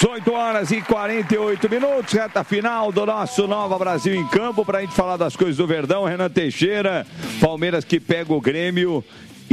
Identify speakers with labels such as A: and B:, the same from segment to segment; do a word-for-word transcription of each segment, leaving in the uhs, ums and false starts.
A: dezoito horas e quarenta e oito minutos, reta final do nosso Nova Brasil em Campo, para a gente falar das coisas do Verdão. Renan Teixeira, Palmeiras que pega o Grêmio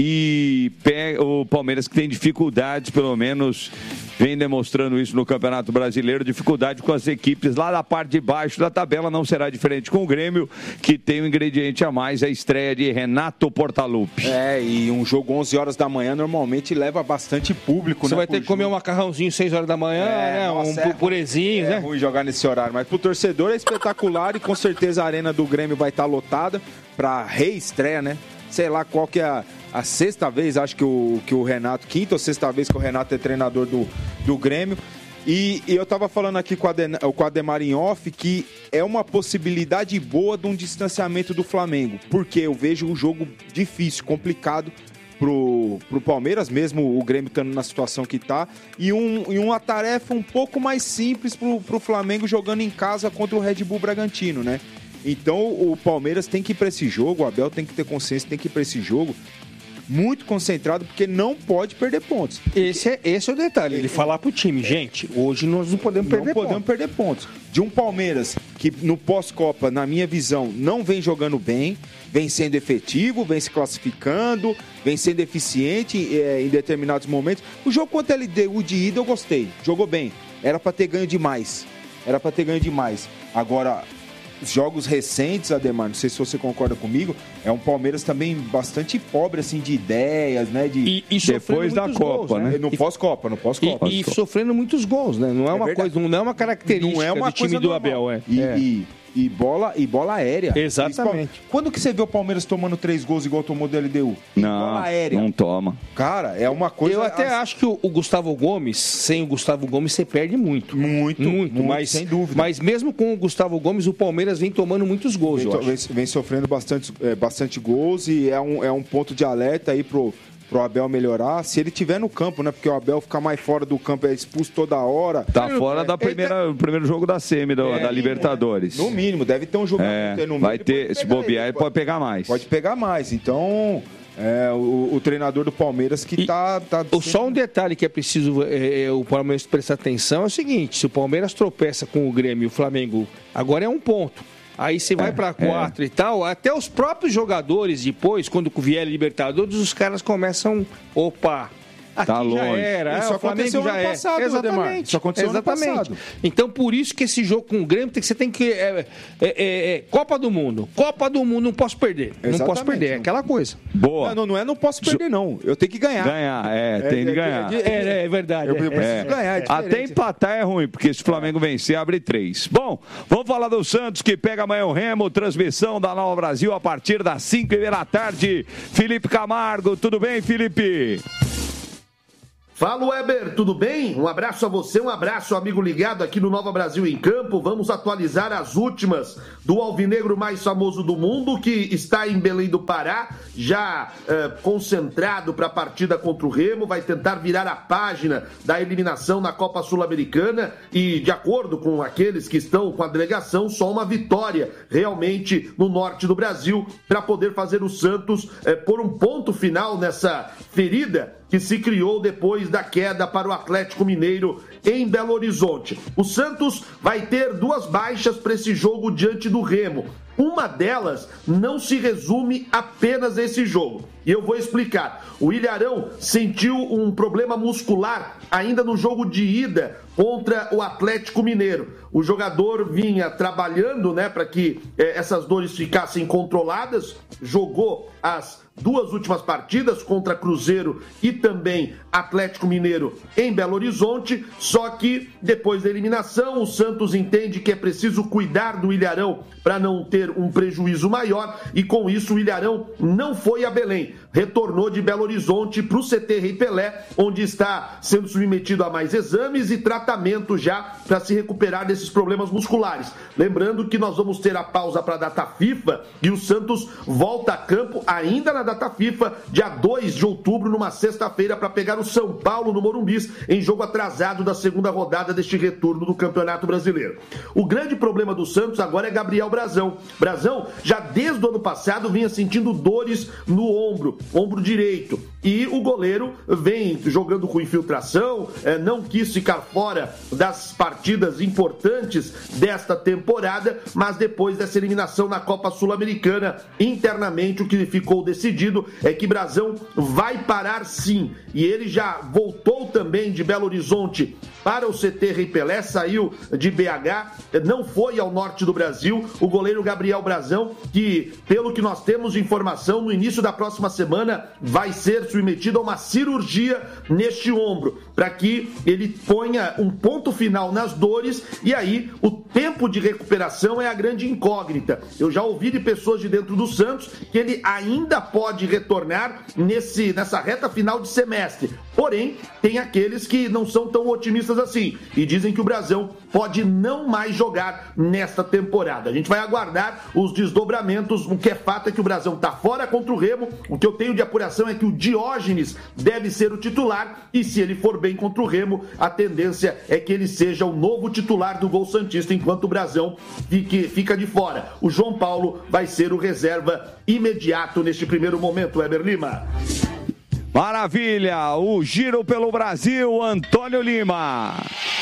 A: e pega o Palmeiras que tem dificuldades, pelo menos vem demonstrando isso no Campeonato Brasileiro, dificuldade com as equipes lá da parte de baixo da tabela. Não será diferente com o Grêmio, que tem um ingrediente a mais, a estreia de Renato Portaluppi.
B: É, e um jogo onze horas da manhã normalmente leva bastante público.
C: Você
B: né,
C: vai ter que comer um macarrãozinho seis horas da manhã, é, né? Nossa, um é, purezinho,
B: é
C: né?
B: É ruim jogar nesse horário, mas pro torcedor é espetacular e com certeza a arena do Grêmio vai estar lotada pra reestreia, né? Sei lá qual que é a, a sexta vez, acho que o, que o Renato, quinta ou sexta vez que o Renato é treinador do, do Grêmio. E, e eu tava falando aqui com, a Den, com o Ademar em off que é uma possibilidade boa de um distanciamento do Flamengo, porque eu vejo um jogo difícil, complicado pro, pro Palmeiras, mesmo o Grêmio estando na situação que tá, e, um, e uma tarefa um pouco mais simples pro, pro Flamengo jogando em casa contra o Red Bull Bragantino, né? Então o Palmeiras tem que ir para esse jogo, o Abel tem que ter consciência, tem que ir para esse jogo muito concentrado, porque não pode perder pontos.
C: Esse é, esse é o detalhe, ele falar pro time, gente, hoje nós não podemos perder
B: não podemos
C: pontos.
B: perder pontos. De um Palmeiras que no pós-Copa, na minha visão, não vem jogando bem, vem sendo efetivo, vem se classificando, vem sendo eficiente é, em determinados momentos. O jogo contra a L D U de ida eu gostei, jogou bem, era para ter ganho demais, era para ter ganho demais. Agora, jogos recentes, Ademar, não sei se você concorda comigo, é um Palmeiras também bastante pobre, assim, de ideias, né? De...
C: E, e
A: depois da Copa,
C: gols, né?
B: No pós-Copa, no pós-Copa.
C: E, e sofrendo muitos gols, né? Não é,
B: É
C: uma
B: verdade.
C: coisa, não é uma característica
B: Não é uma
C: do time
B: coisa
C: do
B: normal.
C: Abel, é.
B: E,
C: é.
B: e, e bola, e bola aérea.
C: Exatamente.
B: Quando que você vê o Palmeiras tomando três gols igual tomou do L D U? E
A: Não,
B: bola aérea.
A: não toma.
B: Cara, é uma coisa...
C: Eu até acho que o, o Gustavo Gomes, sem o Gustavo Gomes, você perde muito.
B: Muito,
C: muito,
B: muito,
C: mas,
B: sem dúvida.
C: Mas mesmo com o Gustavo Gomes, o Palmeiras vem tomando muitos gols,
B: Vem,
C: eu
B: vem,
C: acho.
B: vem sofrendo bastante, é, bastante gols e é um, é um ponto de alerta aí pro, pro Abel melhorar. Se ele tiver no campo, né? Porque o Abel ficar mais fora do campo, é expulso toda hora.
A: Tá fora da primeira, do primeiro jogo da semi, do,
B: É,
A: da Libertadores.
B: No mínimo, deve ter um jogo
A: É,
B: no
A: vai
B: mínimo,
A: ter,
B: pode
A: se
B: pegar
A: bobear, ele pode pegar mais.
B: Pode pegar mais. Então, é, o, o treinador do Palmeiras que
C: E
B: tá... tá
C: o- Só um detalhe que é preciso é, é, o Palmeiras prestar atenção é o seguinte: se o Palmeiras tropeça com o Grêmio e o Flamengo, agora é um ponto. Aí você vai
A: É,
C: pra quatro
A: é.
C: e tal, até os próprios jogadores depois, quando vier a Libertadores, os caras começam, opa, aqui
A: Tá
C: já
A: longe.
C: era,
B: Isso
C: é, o
B: aconteceu
C: Flamengo já
B: ano
C: é.
B: passado, Ademar.
C: Exatamente.
B: Isso aconteceu ano
C: Exatamente.
B: passado.
C: Então por isso que esse jogo com o Grêmio tem que você tem que é, é, é, é, Copa do Mundo, Copa do Mundo não posso perder, não
B: Exatamente.
C: posso perder, é aquela coisa.
A: Boa.
B: Não, não, não é não posso perder, não. Eu tenho que ganhar.
A: Ganhar, é, tem de
B: é,
A: ganhar.
B: é,
C: É, é verdade.
B: Eu, eu
C: é.
B: preciso
A: É.
B: ganhar, é diferente.
A: Até empatar é ruim, porque se o Flamengo vencer, abre três. Bom, vamos falar do Santos, que pega amanhã o Remo, transmissão da Nova Brasil a partir das cinco e meia da tarde. Felipe Camargo, tudo bem, Felipe?
D: Fala, Weber, tudo bem? Um abraço a você, um abraço, amigo ligado aqui no Nova Brasil em Campo. Vamos atualizar as últimas do alvinegro mais famoso do mundo, que está em Belém do Pará, já eh, concentrado para a partida contra o Remo, vai tentar virar a página da eliminação na Copa Sul-Americana e, de acordo com aqueles que estão com a delegação, só uma vitória realmente no norte do Brasil para poder fazer o Santos eh, pôr um ponto final nessa ferida que se criou depois da queda para o Atlético Mineiro em Belo Horizonte. O Santos vai ter duas baixas para esse jogo diante do Remo. Uma delas não se resume apenas a esse jogo. E eu vou explicar. O Ilharão sentiu um problema muscular ainda no jogo de ida contra o Atlético Mineiro. O jogador vinha trabalhando, né, para que eh, essas dores ficassem controladas, jogou as duas últimas partidas contra Cruzeiro e também Atlético Mineiro em Belo Horizonte, só que depois da eliminação o Santos entende que é preciso cuidar do Ilharão para não ter um prejuízo maior e com isso o Ilharão não foi a Belém, retornou de Belo Horizonte para o C T Rei Pelé, onde está sendo submetido a mais exames e tratamento já para se recuperar desses problemas musculares. Lembrando que nós vamos ter a pausa para a data FIFA e o Santos volta a campo ainda na data FIFA, dia dois de outubro, numa sexta-feira, para pegar o São Paulo no Morumbis, em jogo atrasado da segunda rodada deste retorno do Campeonato Brasileiro. O grande problema do Santos agora é Gabriel Brazão. Brazão, já desde o ano passado, vinha sentindo dores no ombro. ombro direito. E o goleiro vem jogando com infiltração, não quis ficar fora das partidas importantes desta temporada, mas depois dessa eliminação na Copa Sul-Americana, internamente o que ficou decidido é que Brasão vai parar sim. E ele já voltou também de Belo Horizonte para o C T Rei Pelé, saiu de B H, não foi ao norte do Brasil. O goleiro Gabriel Brasão, que pelo que nós temos de informação, no início da próxima semana vai ser submetido a uma cirurgia neste ombro, para que ele ponha um ponto final nas dores, e aí o tempo de recuperação é a grande incógnita. Eu já ouvi de pessoas de dentro do Santos que ele ainda pode retornar nesse, nessa reta final de semestre, porém tem aqueles que não são tão otimistas assim e dizem que o Brasão pode não mais jogar nesta temporada. A gente vai aguardar os desdobramentos. O que é fato é que o Brasão está fora contra o Remo. O que eu tenho de apuração é que o Diógenes deve ser o titular, e se ele for bem contra o Remo, a tendência é que ele seja o novo titular do Gol Santista, enquanto o Brasão fique, fica de fora. O João Paulo vai ser o reserva imediato neste primeiro momento, Weber Lima.
A: Maravilha, o giro pelo Brasil, Antônio Lima.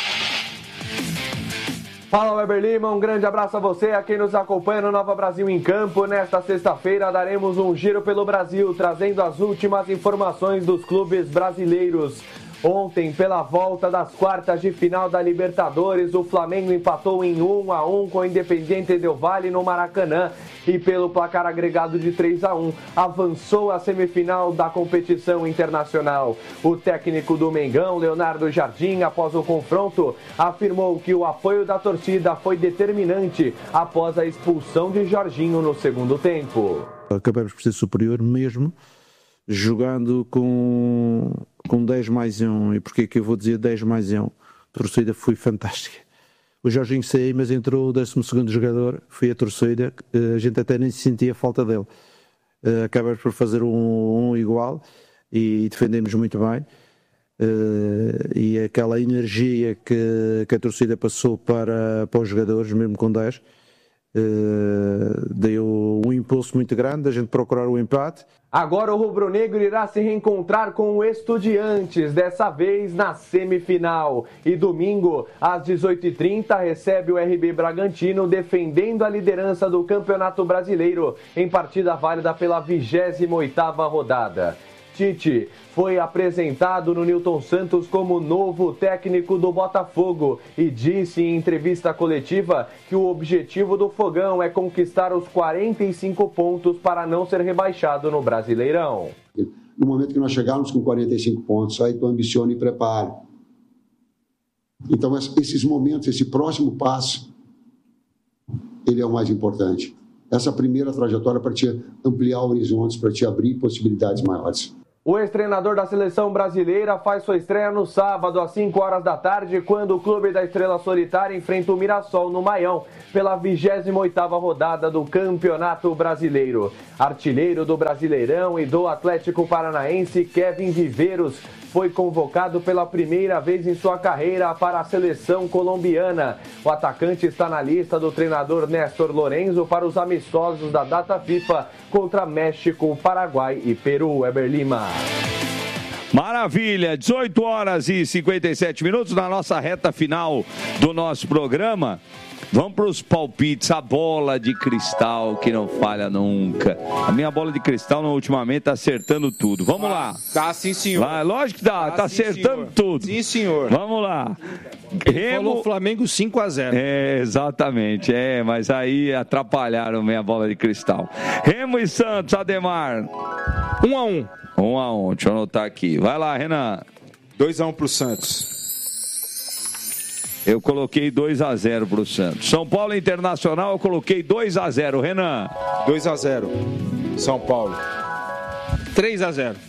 E: Fala, Weber Lima, um grande abraço a você, a quem nos acompanha no Nova Brasil em Campo. Nesta sexta-feira daremos um giro pelo Brasil, trazendo as últimas informações dos clubes brasileiros. Ontem, pela volta das quartas de final da Libertadores, o Flamengo empatou em um a um com o Independiente Del Valle no Maracanã e, pelo placar agregado de três a um, avançou à semifinal da competição internacional. O técnico do Mengão, Leonardo Jardim, após o confronto, afirmou que o apoio da torcida foi determinante após a expulsão de Jorginho no segundo tempo.
F: Acabamos por ser superior mesmo jogando com, com dez mais um. E porquê que eu vou dizer dez mais um? A torcida foi fantástica. O Jorginho saiu, mas entrou o décimo segundo jogador, foi a torcida, a gente até nem se sentia falta dele. Acabamos por fazer um, um igual e defendemos muito bem. E aquela energia que, que a torcida passou para, para os jogadores, mesmo com dez, deu um impulso muito grande a gente procurar o empate.
E: Agora o rubro-negro irá se reencontrar com o Estudiantes, dessa vez na semifinal. E domingo, às dezoito e trinta, recebe o R B Bragantino, defendendo a liderança do Campeonato Brasileiro, em partida válida pela vigésima oitava rodada. Tite foi apresentado no Newton Santos como novo técnico do Botafogo e disse em entrevista coletiva que o objetivo do Fogão é conquistar os quarenta e cinco pontos para não ser rebaixado no Brasileirão.
G: No momento que nós chegarmos com quarenta e cinco pontos, aí tu ambiciona e prepara. Então esses momentos, esse próximo passo, ele é o mais importante. Essa primeira trajetória para te ampliar horizontes, para te abrir possibilidades maiores.
E: O ex-treinador da seleção brasileira faz sua estreia no sábado, às cinco horas da tarde, quando o clube da Estrela Solitária enfrenta o Mirassol no Maião, pela vigésima oitava rodada do Campeonato Brasileiro. Artilheiro do Brasileirão e do Atlético Paranaense, Kevin Viveiros foi convocado pela primeira vez em sua carreira para a seleção colombiana. O atacante está na lista do treinador Néstor Lorenzo para os amistosos da data FIFA contra México, Paraguai e Peru. Weber Lima.
A: Maravilha, dezoito horas e cinquenta e sete minutos na nossa reta final do nosso programa. Vamos para os palpites, a bola de cristal que não falha nunca. A minha bola de cristal ultimamente está acertando tudo. Vamos ah, lá.
B: Tá sim, senhor.
A: Lá, lógico que dá, tá, tá sim, acertando
B: senhor.
A: tudo.
B: Sim, senhor.
A: Vamos lá.
C: Remo... Falou Flamengo cinco a zero.
A: É, exatamente. É, mas aí atrapalharam minha bola de cristal. Remo e Santos, Ademar.
C: um a um.
A: um a um, deixa eu anotar aqui. Vai lá, Renan.
B: dois a um pro Santos.
A: Eu coloquei dois a zero pro Santos. São Paulo Internacional, eu coloquei dois a zero. Renan.
B: dois a zero. São Paulo.
C: três a zero.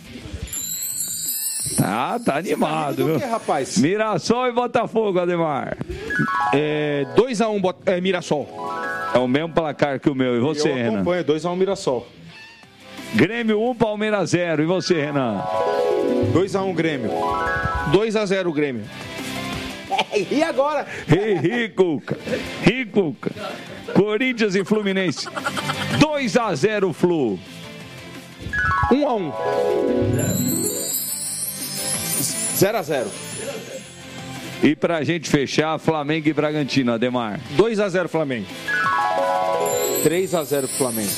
A: Ah, tá animado, viu?
B: Que, rapaz?
A: Mirassol e Botafogo, Ademar.
C: É, dois a um, Bot... é, Mirassol.
A: É o mesmo placar que o meu. E você,
B: eu
A: Renan?
B: Eu acompanho, dois a um Mirassol.
A: Grêmio um, Palmeiras zero. E você, Renan?
B: dois a um Grêmio.
C: dois a zero Grêmio.
B: E agora?
A: Ricuca. Ricuca. Corinthians e Fluminense. dois a zero Flu.
C: um a um. zero a zero.
A: E pra gente fechar, Flamengo e Bragantino, Ademar.
C: dois a zero Flamengo. três a zero Flamengo.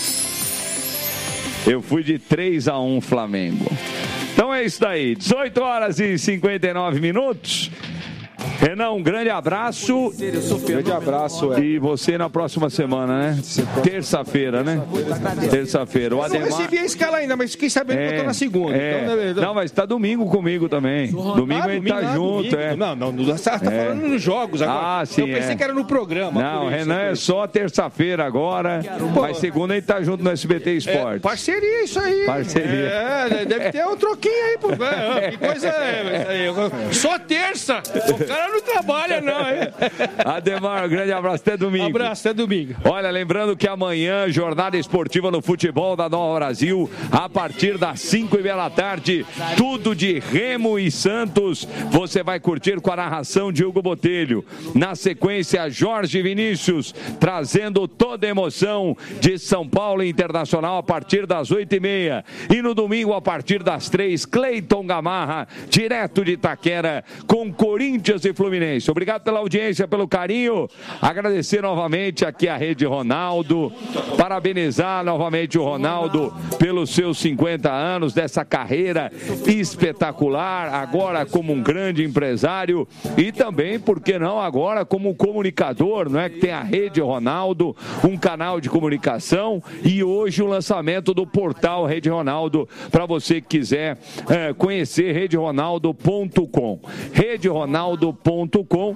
A: Eu fui de três a um Flamengo. Então é isso daí. dezoito horas e cinquenta e nove minutos. Renan, um grande abraço.
B: Grande abraço. É.
A: E você na próxima semana, né? Terça-feira, né? Terça-feira. O Ademar...
C: Eu não recebi a escala ainda, mas fiquei sabendo é, que eu tô na segunda.
A: É.
C: Então,
A: não, mas tá domingo comigo também. Domingo ah, a gente tá ah, junto.
C: Domingo.
A: É.
C: Não, não, você tá é. falando nos jogos agora.
A: Ah, sim,
C: eu pensei
A: é.
C: que era no programa.
A: Não, Renan é só terça-feira agora. Pô, mas segunda a gente tá junto no S B T Esporte.
C: É, parceria, isso aí.
A: Parceria.
C: É, deve ter um troquinho aí. Pô. Que coisa é. Só terça. O cara não trabalha, não.
A: Ademar, um grande abraço, até domingo.
C: Abraço, até domingo.
A: Olha, lembrando que amanhã, jornada esportiva no futebol da Nova Brasil, a partir das cinco e meia da tarde, tudo de Remo e Santos, você vai curtir com a narração de Hugo Botelho. Na sequência, Jorge Vinícius, trazendo toda a emoção de São Paulo Internacional a partir das oito e meia. E no domingo, a partir das três, Cleiton Gamarra, direto de Itaquera, com Corinthians e Fluminense. Obrigado pela audiência, pelo carinho. Agradecer novamente aqui a Rede Ronaldo. Parabenizar novamente o Ronaldo pelos seus cinquenta anos dessa carreira espetacular. Agora como um grande empresário e também, por que não, agora como comunicador, não é? Que tem a Rede Ronaldo, um canal de comunicação e hoje o lançamento do portal Rede Ronaldo para você que quiser é, conhecer rede ronaldo ponto com. rede ronaldo ponto com.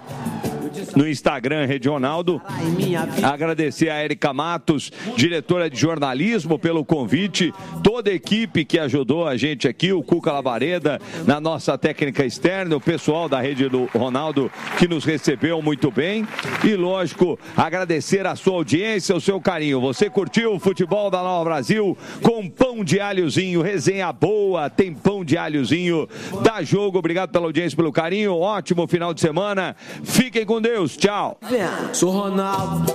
A: No Instagram, Rede Ronaldo. Agradecer a Érica Matos, diretora de jornalismo, pelo convite. Toda a equipe que ajudou a gente aqui, o Cuca Lavareda, na nossa técnica externa, o pessoal da Rede do Ronaldo que nos recebeu muito bem. E, lógico, agradecer a sua audiência, o seu carinho. Você curtiu o futebol da Nova Brasil com pão de alhozinho, resenha boa, tem pão de alhozinho. Dá jogo, obrigado pela audiência, pelo carinho. Ótimo final de semana. Fiquem com Deus, tchau.
H: Sou Ronaldo,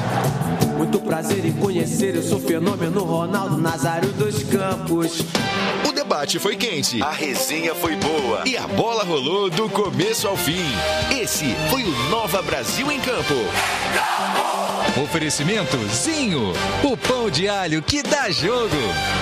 H: muito prazer em conhecer, eu sou fenômeno Ronaldo Nazário dos Campos.
I: O debate foi quente, a resenha foi boa e a bola rolou do começo ao fim. Esse foi o Nova Brasil em Campo. Oferecimento Zinho, o pão de alho que dá jogo.